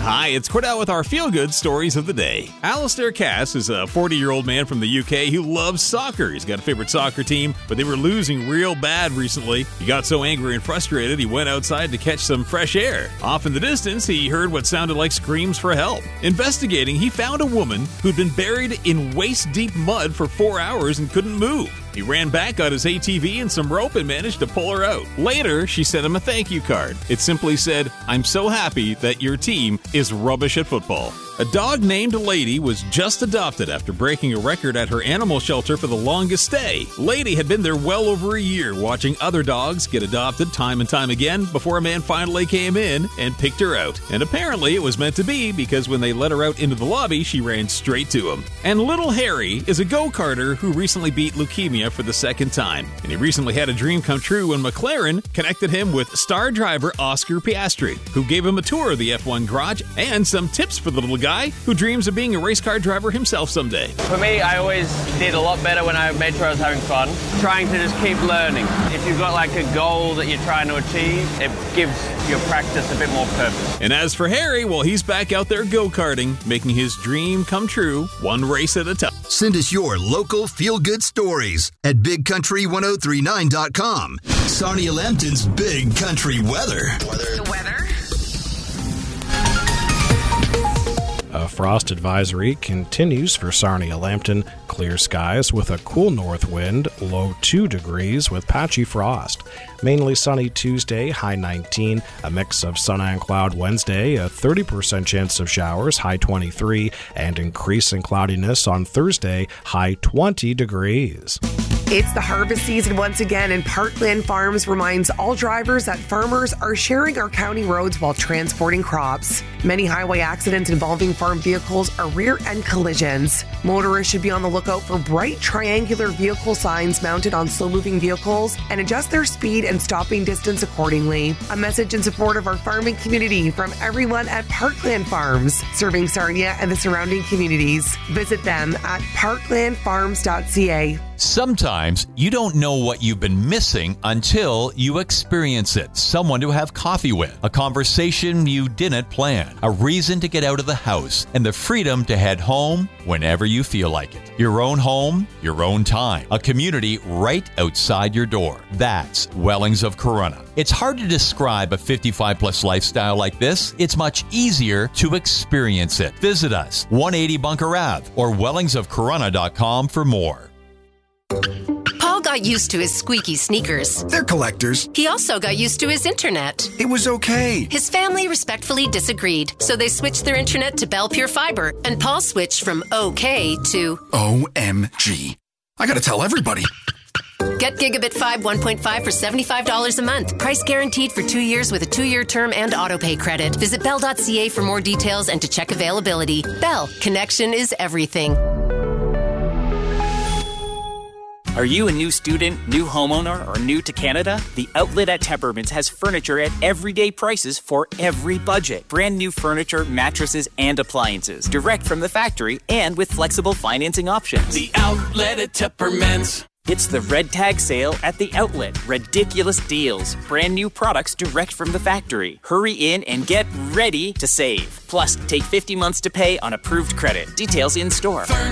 Hi, it's Cordell with our feel-good stories of the day. Alistair Cass is a 40-year-old man from the UK who loves soccer. He's got a favorite soccer team, but they were losing real bad recently. He got so angry and frustrated, he went outside to catch some fresh air. Off in the distance, he heard what sounded like screams for help. Investigating, he found a woman who'd been buried in waist-deep mud for 4 hours and couldn't move. He ran back, got his ATV and some rope and managed to pull her out. Later, she sent him a thank you card. It simply said, "I'm so happy that your team is rubbish at football." A dog named Lady was just adopted after breaking a record at her animal shelter for the longest stay. Lady had been there well over a year, watching other dogs get adopted time and time again before a man finally came in and picked her out. And apparently it was meant to be, because when they let her out into the lobby, she ran straight to him. And little Harry is a go-karter who recently beat leukemia for the second time. And he recently had a dream come true when McLaren connected him with star driver Oscar Piastri, who gave him a tour of the F1 garage and some tips for the little guy who dreams of being a race car driver himself someday. For me, I always did a lot better when I made sure I was having fun, trying to just keep learning. If you've got like a goal that you're trying to achieve, it gives your practice a bit more purpose. And as for Harry, well, he's back out there go-karting, making his dream come true, one race at a time. Send us your local feel-good stories at BigCountry1039.com. Sarnia Lambton's Big Country Weather. The weather? A frost advisory continues for Sarnia-Lambton. Clear skies with a cool north wind, low 2 degrees with patchy frost. Mainly sunny Tuesday, high 19. A mix of sun and cloud Wednesday, a 30% chance of showers, high 23. And increasing cloudiness on Thursday, high 20 degrees. It's the harvest season once again, and Parkland Farms reminds all drivers that farmers are sharing our county roads while transporting crops. Many highway accidents involving farm vehicles are rear-end collisions. Motorists should be on the lookout for bright triangular vehicle signs mounted on slow-moving vehicles and adjust their speed and stopping distance accordingly. A message in support of our farming community from everyone at Parkland Farms, serving Sarnia and the surrounding communities. Visit them at parklandfarms.ca. Sometimes you don't know what you've been missing until you experience it. Someone to have coffee with, a conversation you didn't plan, a reason to get out of the house, and the freedom to head home whenever you feel like it. Your own home, your own time, a community right outside your door. That's Wellings of Corunna. It's hard to describe a 55-plus lifestyle like this. It's much easier to experience it. Visit us, 180 Bunker Ave, or wellingsofcorunna.com for more. Paul got used to his squeaky sneakers. They're collectors. He also got used to his internet. It was okay. His family respectfully disagreed, so they switched their internet to Bell Pure Fiber, and Paul switched from okay to OMG. I gotta tell everybody. Get Gigabit 5 1.5 for $75 a month. Price guaranteed for 2 years with a 2-year term and autopay credit. Visit bell.ca for more details and to check availability. Bell, connection is everything. Are you a new student, new homeowner, or new to Canada? The Outlet at Tempermans has furniture at everyday prices for every budget. Brand new furniture, mattresses, and appliances. Direct from the factory and with flexible financing options. The Outlet at Tempermans. It's the Red Tag Sale at the Outlet. Ridiculous deals. Brand new products direct from the factory. Hurry in and get ready to save. Plus, take 50 months to pay on approved credit. Details in store.